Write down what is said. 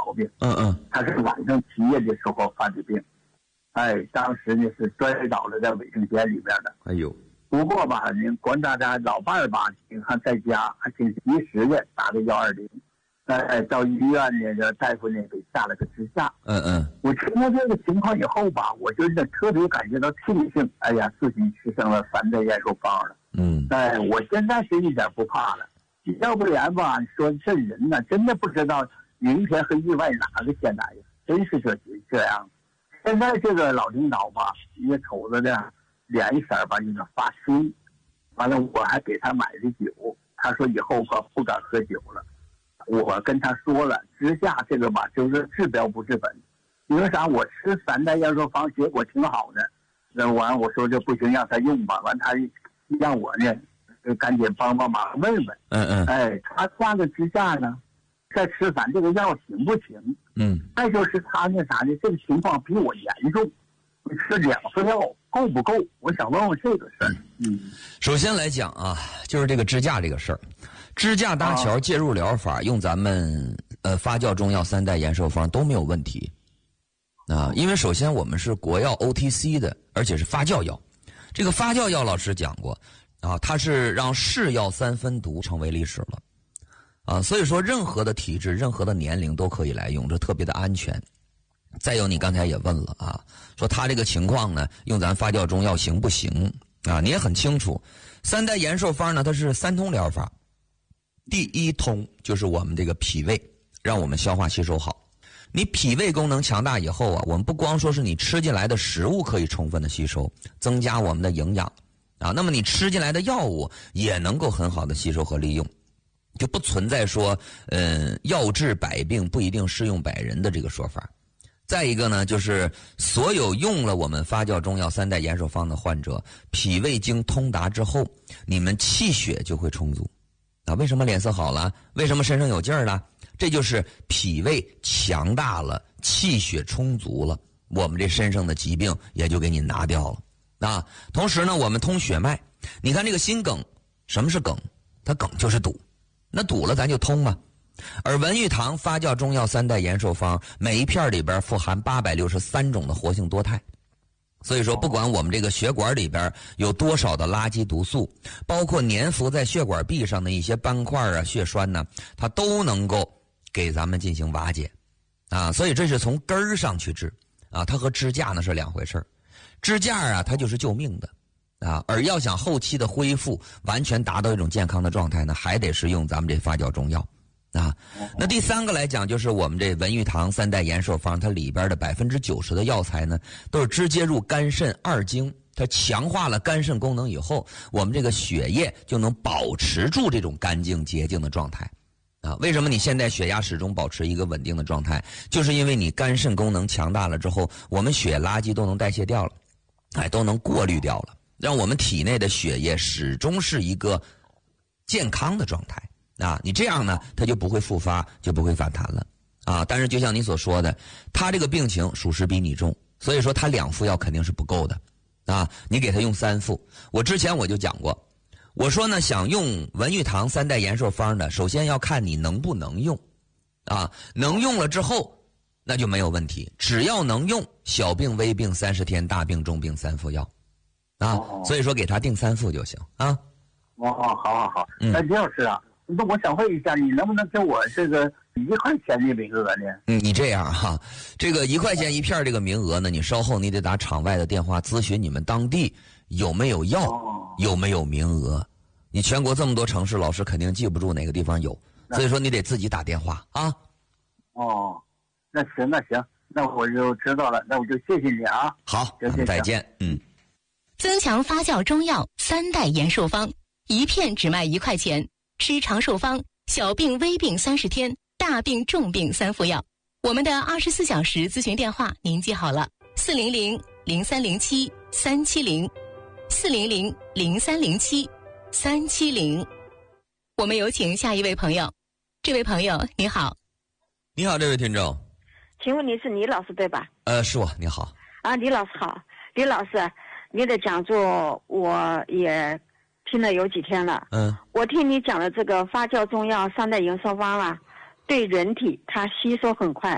毛病。他是晚上起夜的时候犯的病。当时呢是摔倒了在卫生间里边的。 哎呦， 不过吧，您管大家老伴儿吧，你看在家还挺及时的打的120。到医院呢，这大夫呢给下了个支架。我听到这个情况以后吧，我就特别感觉到庆幸，哎呀，自己吃上了3代延寿方了。我现在是一点不怕了。要不然吧，说这人呢，真的不知道明天和意外哪个先来呀，真是这样。现在这个老领导吧，也瞅着的脸色吧有点发青。完了，我还给他买的酒，他说以后可不敢喝酒了。我跟他说了，支架这个吧，就是治标不治本。因为啥？我吃3代延寿方，结果挺好的。那完，我说这不行，让他用吧。完，他让我呢，赶紧帮忙问问。他下个支架呢，再吃咱这个药行不行？再就是他那啥呢，这个情况比我严重，吃2副药够不够？我想问问这个事儿。 首先来讲啊，就是这个支架这个事儿。支架搭桥介入疗法用咱们发酵中药3代延寿方都没有问题啊，因为首先我们是国药 OTC 的，而且是发酵药。这个发酵药老师讲过啊，它是让是药3分毒成为历史了啊，所以说任何的体质、任何的年龄都可以来用，这特别的安全。再有，你刚才也问了啊，说他这个情况呢，用咱发酵中药行不行啊？你也很清楚，3代延寿方呢，它是3通疗法。第一通就是我们这个脾胃，让我们消化吸收好。你脾胃功能强大以后啊，我们不光说是你吃进来的食物可以充分的吸收，增加我们的营养啊，那么你吃进来的药物也能够很好的吸收和利用，就不存在说药治百病不一定适用百人的这个说法。再一个呢，就是所有用了我们发酵中药3代延寿方的患者，脾胃经通达之后，你们气血就会充足。为什么脸色好了？为什么身上有劲儿了？这就是脾胃强大了，气血充足了，我们这身上的疾病也就给你拿掉了啊。同时呢，我们通血脉，你看这个心梗，什么是梗？它梗就是堵，那堵了咱就通嘛。而文玉堂发酵中药3代延寿方，每一片里边富含863种的活性多肽。所以说，不管我们这个血管里边有多少的垃圾毒素，包括粘附在血管壁上的一些斑块啊、血栓呢，它都能够给咱们进行瓦解，啊，所以这是从根儿上去治，啊，它和支架呢是2回事。支架啊，它就是救命的，啊，而要想后期的恢复，完全达到一种健康的状态呢，还得是用咱们这发酵中药。啊，那第3个来讲，就是我们这文玉堂3代延寿方，它里边的90%的药材呢，都是直接入肝肾2经，它强化了肝肾功能以后，我们这个血液就能保持住这种干净洁净的状态。啊，为什么你现在血压始终保持一个稳定的状态？就是因为你肝肾功能强大了之后，我们血垃圾都能代谢掉了，都能过滤掉了，让我们体内的血液始终是一个健康的状态。啊，你这样呢，它就不会复发，就不会反弹了啊。但是就像你所说的，他这个病情属实比你重，所以说他2副药肯定是不够的啊。你给他用3副，我之前我就讲过，我说呢，想用文玉堂3代延寿方的，首先要看你能不能用啊，能用了之后那就没有问题，只要能用，小病微病30天，大病重病3副药啊。所以说给他定3副就行啊。 好，那李老师啊，那我想问一下，你能不能给我这个1块钱的名额呢？ 你这样哈，这个1块钱1片这个名额呢，你稍后你得打场外的电话咨询你们当地有没有药，有没有名额。你全国这么多城市，老师肯定记不住哪个地方有，所以说你得自己打电话啊。 那行，那我就知道了，那我就谢谢你啊。 好，咱们再见。 增强发酵中药3代延寿方，1片只卖1块钱。吃长寿方，小病微病30天，大病重病3副药。我们的24小时咨询电话您记好了，400-0307-370，400-0307-370。我们有请下一位朋友。这位朋友你好。 你好，这位听众。 请问你是李老师对吧？ 是我。你好。 啊，李老师好。李老师，你的讲座我也听了有几天了。我听你讲的这个发酵中药3代延寿方对人体它吸收很快。